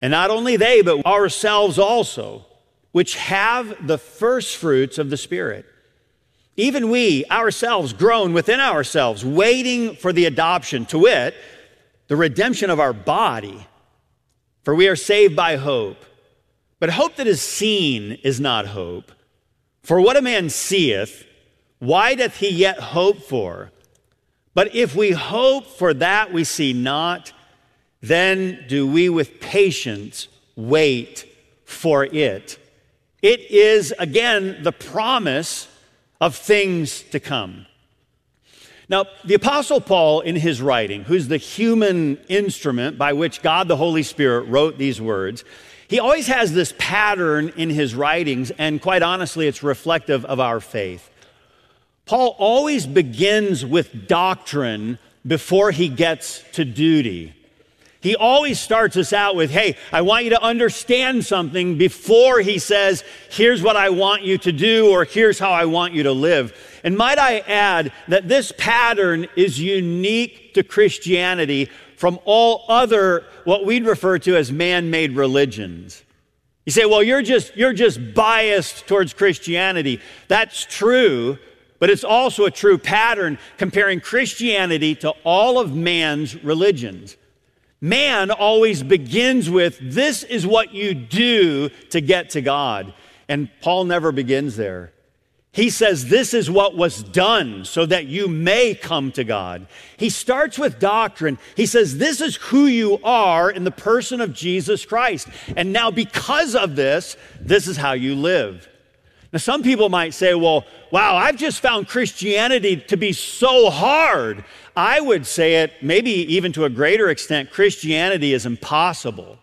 And not only they, but ourselves also, which have the first fruits of the Spirit. Even we ourselves groan within ourselves, waiting for the adoption, to wit, the redemption of our body. For we are saved by hope. But hope that is seen is not hope. For what a man seeth, why doth he yet hope for? But if we hope for that we see not, then do we with patience wait for it. It is, again, the promise of things to come. Now, the Apostle Paul, in his writing, who's the human instrument by which God the Holy Spirit wrote these words, he always has this pattern in his writings, and quite honestly, it's reflective of our faith. Paul always begins with doctrine before he gets to duty. He always starts us out with, hey, I want you to understand something before he says, here's what I want you to do, or here's how I want you to live. And might I add that this pattern is unique to Christianity from all other, what we'd refer to as man-made religions. You say, well, you're just biased towards Christianity. That's true, but it's also a true pattern comparing Christianity to all of man's religions. Man always begins with, this is what you do to get to God. And Paul never begins there. He says, this is what was done so that you may come to God. He starts with doctrine. He says, this is who you are in the person of Jesus Christ. And now because of this, this is how you live. Now, some people might say, well, wow, I've just found Christianity to be so hard. I would say it, maybe even to a greater extent, Christianity is impossible.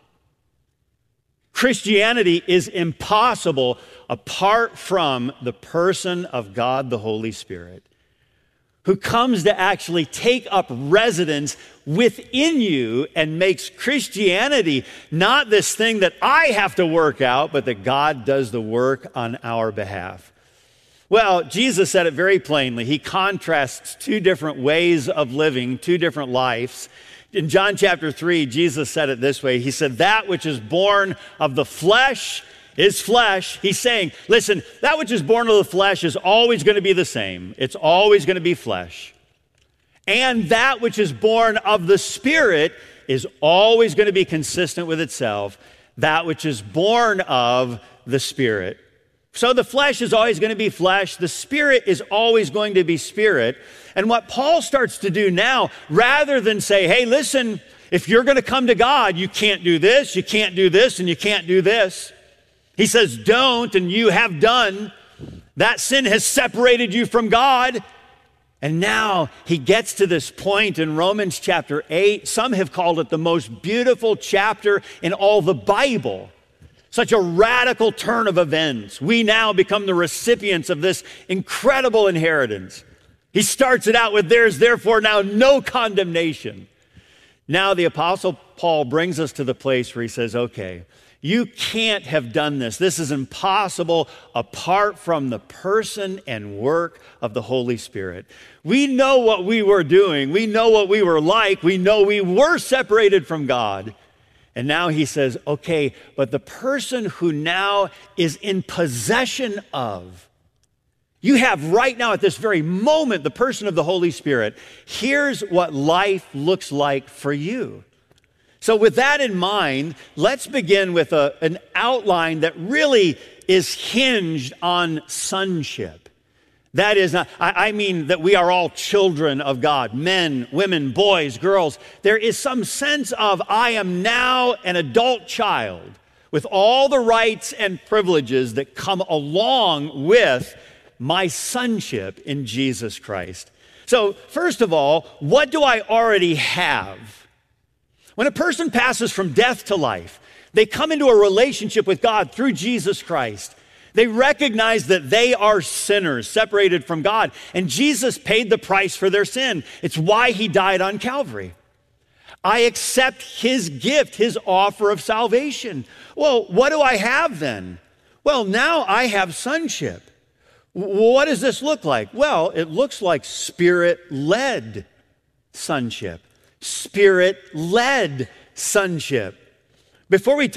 Christianity is impossible apart from the person of God the Holy Spirit, who comes to actually take up residence within you and makes Christianity not this thing that I have to work out, but that God does the work on our behalf. Well, Jesus said it very plainly. He contrasts two different ways of living, two different lives. In John chapter 3, Jesus said it this way. He said, that which is born of the flesh is flesh. He's saying, listen, that which is born of the flesh is always going to be the same. It's always going to be flesh. And that which is born of the Spirit is always going to be consistent with itself, that which is born of the Spirit. So the flesh is always going to be flesh. The Spirit is always going to be spirit. And what Paul starts to do now, rather than say, hey, listen, if you're going to come to God, you can't do this, you can't do this, and you can't do this. He says, don't, and you have done. That sin has separated you from God. And now he gets to this point in Romans chapter 8. Some have called it the most beautiful chapter in all the Bible. Such a radical turn of events. We now become the recipients of this incredible inheritance. He starts it out with, there's therefore now no condemnation. Now the Apostle Paul brings us to the place where he says, okay, you can't have done this. This is impossible apart from the person and work of the Holy Spirit. We know what we were doing. We know what we were like. We know we were separated from God. And now he says, okay, but the person who now is in possession of, you have right now at this very moment, the person of the Holy Spirit. Here's what life looks like for you. So with that in mind, let's begin with an outline that really is hinged on sonship. That is, I mean that we are all children of God, men, women, boys, girls. There is some sense of, I am now an adult child with all the rights and privileges that come along with my sonship in Jesus Christ. So first of all, what do I already have? When a person passes from death to life, they come into a relationship with God through Jesus Christ. They recognize that they are sinners separated from God, and Jesus paid the price for their sin. It's why he died on Calvary. I accept his gift, his offer of salvation. Well, what do I have then? Well, now I have sonship. What does this look like? Well, it looks like Spirit-led sonship. Spirit-led sonship. Before we